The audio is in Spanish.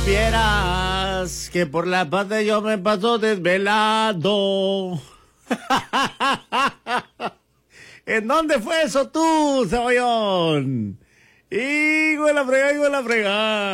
Vieras que por la parte yo me paso desvelado. ¿En dónde fue eso tú, cebollón? Hijo de la fregada, hijo de la fregada.